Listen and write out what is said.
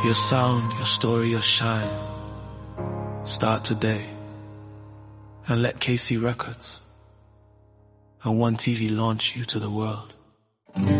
Your sound, your story, your shine. Start today and let KC Records and One TV launch you to the world.